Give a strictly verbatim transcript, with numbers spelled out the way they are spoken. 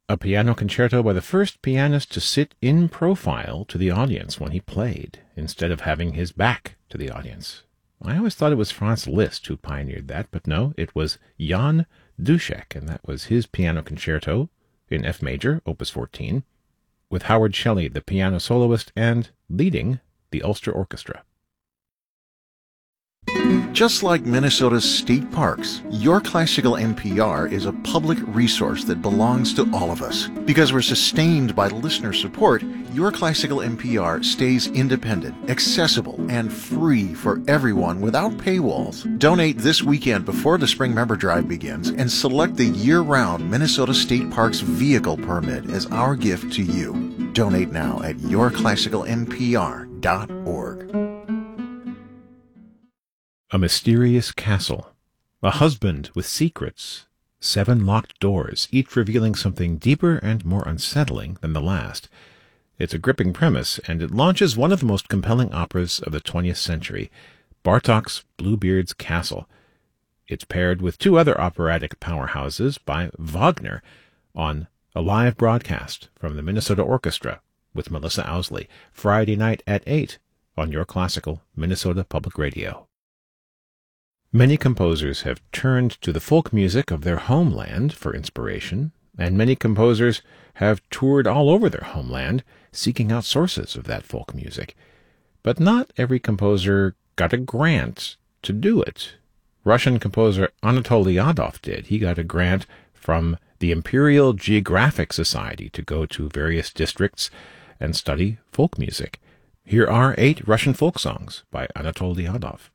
A piano concerto by the first pianist to sit in profile to the audience when he played, instead of having his back to the audience. I always thought it was Franz Liszt who pioneered that, but no, it was Jan Duszek, and that was his piano concerto in F major, opus fourteen, with Howard Shelley, the piano soloist, and leading the Ulster Orchestra. Just like Minnesota's state parks, Your Classical N P R is a public resource that belongs to all of us. Because we're sustained by listener support, Your Classical N P R stays independent, accessible, and free for everyone without paywalls. Donate this weekend before the spring member drive begins and select the year-round Minnesota State Parks vehicle permit as our gift to you. Donate now at your classical n p r dot org. A mysterious castle, a husband with secrets, seven locked doors, each revealing something deeper and more unsettling than the last. It's a gripping premise, and it launches one of the most compelling operas of the twentieth century, Bartók's Bluebeard's Castle. It's paired with two other operatic powerhouses by Wagner on a live broadcast from the Minnesota Orchestra with Melissa Owsley, Friday night at eight on Your Classical Minnesota Public Radio. Many composers have turned to the folk music of their homeland for inspiration, and many composers have toured all over their homeland, seeking out sources of that folk music. But not every composer got a grant to do it. Russian composer Anatoly Lyadov did. He got a grant from the Imperial Geographic Society to go to various districts and study folk music. Here are eight Russian folk songs by Anatoly Lyadov.